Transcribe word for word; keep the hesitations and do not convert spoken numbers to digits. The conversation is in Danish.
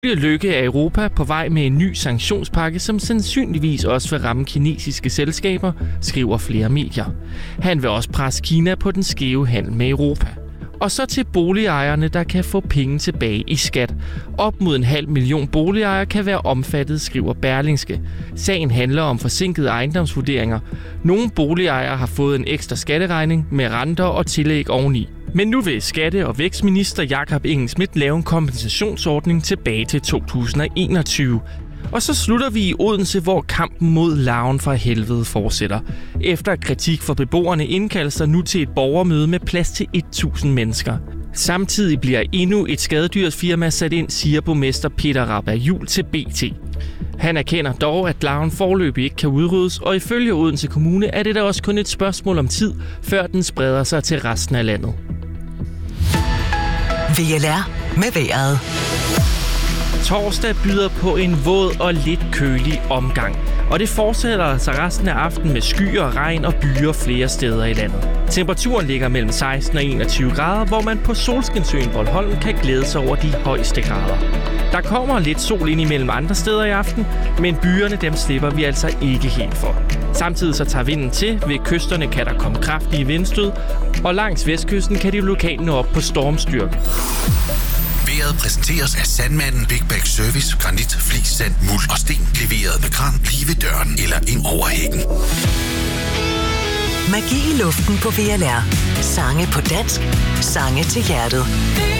Løkke er Europa på vej med en ny sanktionspakke, som sandsynligvis også vil ramme kinesiske selskaber, skriver flere medier. Han vil også presse Kina på den skæve handel med Europa. Og så til boligejerne, der kan få penge tilbage i skat. Op mod en halv million boligejere kan være omfattet, skriver Berlingske. Sagen handler om forsinkede ejendomsvurderinger. Nogle boligejere har fået en ekstra skatteregning med renter og tillæg oveni. Men nu vil skatte- og vækstminister Jakob Engel-Schmidt lave en kompensationsordning tilbage til to tusind og enogtyve. Og så slutter vi i Odense, hvor kampen mod larven fra helvede fortsætter. Efter kritik fra beboerne indkaldes der nu til et borgermøde med plads til tusind mennesker. Samtidig bliver endnu et skadedyrsfirma sat ind, siger borgmester Peter Raberg-Juhl til B T. Han erkender dog, at larven foreløbig ikke kan udryddes, og ifølge Odense Kommune er det da også kun et spørgsmål om tid, før den spreder sig til resten af landet. V L R med vejret. Torsdag byder på en våd og lidt kølig omgang. Og det fortsætter sig resten af aftenen med skyer, regn og byer flere steder i landet. Temperaturen ligger mellem seksten og enogtyve grader, hvor man på Solskinsøen Bornholm kan glæde sig over de højeste grader. Der kommer lidt sol ind imellem andre steder i aften, men byerne dem slipper vi altså ikke helt for. Samtidig så tager vinden til, ved kysterne kan der komme kraftige vindstød, og langs vestkysten kan de lokalt nå op på stormstyrke. Vejret præsenteres af Sandmanden Big Bag Service. Granit, flis, sand, muld og sten. Leveret med kran lige ved døren eller ind over hækken. Magi i luften på V L R. Sange på dansk. Sange til hjertet.